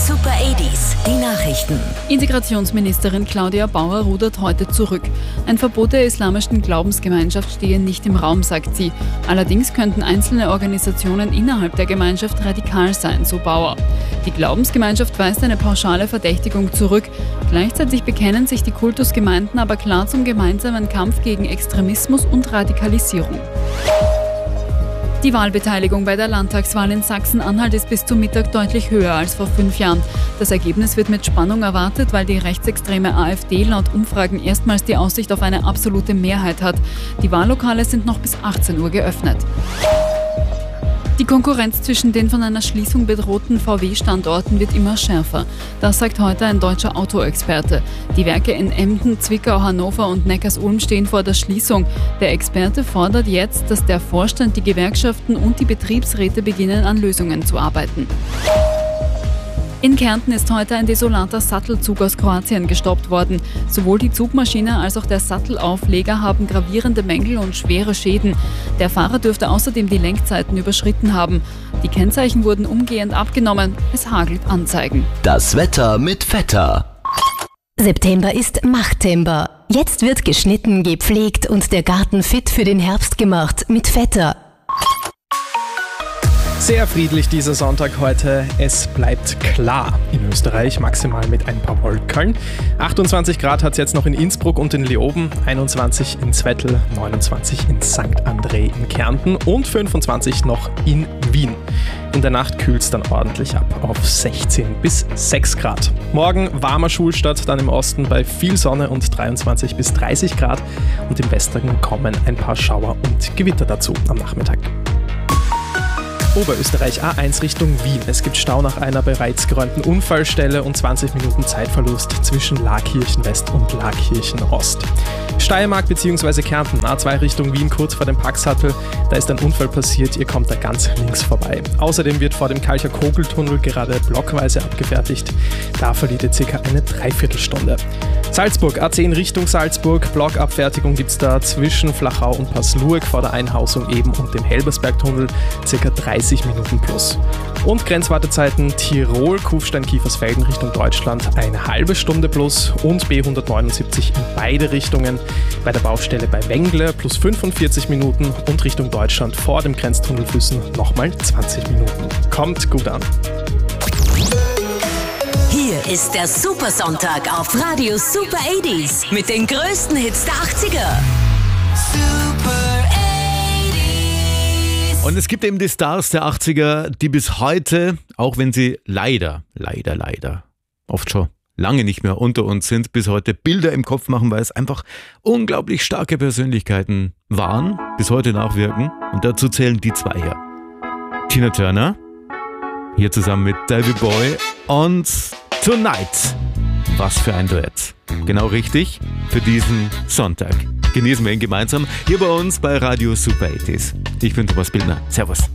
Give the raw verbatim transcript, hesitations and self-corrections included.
Super achtziger, die Nachrichten. Integrationsministerin Claudia Bauer rudert heute zurück. Ein Verbot der islamischen Glaubensgemeinschaft stehe nicht im Raum, sagt sie. Allerdings könnten einzelne Organisationen innerhalb der Gemeinschaft radikal sein, so Bauer. Die Glaubensgemeinschaft weist eine pauschale Verdächtigung zurück. Gleichzeitig bekennen sich die Kultusgemeinden aber klar zum gemeinsamen Kampf gegen Extremismus und Radikalisierung. Die Wahlbeteiligung bei der Landtagswahl in Sachsen-Anhalt ist bis zum Mittag deutlich höher als vor fünf Jahren. Das Ergebnis wird mit Spannung erwartet, weil die rechtsextreme AfD laut Umfragen erstmals die Aussicht auf eine absolute Mehrheit hat. Die Wahllokale sind noch bis achtzehn Uhr geöffnet. Die Konkurrenz zwischen den von einer Schließung bedrohten V W-Standorten wird immer schärfer. Das sagt heute ein deutscher Autoexperte. Die Werke in Emden, Zwickau, Hannover und Neckarsulm stehen vor der Schließung. Der Experte fordert jetzt, dass der Vorstand, die Gewerkschaften und die Betriebsräte beginnen, an Lösungen zu arbeiten. In Kärnten ist heute ein desolater Sattelzug aus Kroatien gestoppt worden. Sowohl die Zugmaschine als auch der Sattelaufleger haben gravierende Mängel und schwere Schäden. Der Fahrer dürfte außerdem die Lenkzeiten überschritten haben. Die Kennzeichen wurden umgehend abgenommen. Es hagelt Anzeigen. Das Wetter mit Vetter. September ist Machttember. Jetzt wird geschnitten, gepflegt und der Garten fit für den Herbst gemacht mit Vetter. Sehr friedlich dieser Sonntag heute. Es bleibt klar in Österreich, maximal mit ein paar Wolken. achtundzwanzig Grad hat es jetzt noch in Innsbruck und in Leoben, einundzwanzig in Zwettl, neunundzwanzig in Sankt André in Kärnten und fünfundzwanzig noch in Wien. In der Nacht kühlt es dann ordentlich ab auf sechzehn bis sechs Grad. Morgen warmer Schulstart, dann im Osten bei viel Sonne und dreiundzwanzig bis dreißig Grad. Und im Westen kommen ein paar Schauer und Gewitter dazu am Nachmittag. Oberösterreich A eins Richtung Wien. Es gibt Stau nach einer bereits geräumten Unfallstelle und zwanzig Minuten Zeitverlust zwischen Laakirchen West und Laakirchen Ost. Steiermark bzw. Kärnten A zwei Richtung Wien kurz vor dem Packsattel. Da ist ein Unfall passiert, ihr kommt da ganz links vorbei. Außerdem wird vor dem Kalcher Kogeltunnel gerade blockweise abgefertigt. Da verliert ihr circa eine Dreiviertelstunde. Salzburg A zehn Richtung Salzburg. Blockabfertigung gibt es da zwischen Flachau und Passlurg vor der Einhausung eben und dem Helbersbergtunnel. Circa dreißig Minuten plus. Und Grenzwartezeiten Tirol, Kufstein-Kiefersfelden Richtung Deutschland eine halbe Stunde plus und B hundertneunundsiebzig in beide Richtungen. Bei der Baustelle bei Wengle plus fünfundvierzig Minuten und Richtung Deutschland vor dem Grenztunnel Füssen nochmal zwanzig Minuten. Kommt gut an. Hier ist der Supersonntag auf Radio Super achtziger mit den größten Hits der achtziger. Super achtziger. Und es gibt eben die Stars der achtziger, die bis heute, auch wenn sie leider, leider, leider, oft schon lange nicht mehr unter uns sind, bis heute Bilder im Kopf machen, weil es einfach unglaublich starke Persönlichkeiten waren, bis heute nachwirken. Und dazu zählen die zwei hier. Tina Turner, hier zusammen mit David Bowie und Tonight. Was für ein Duett. Genau richtig für diesen Sonntag. Genießen wir ihn gemeinsam hier bei uns bei Radio Super achtziger. Ich bin Thomas Bildner. Servus.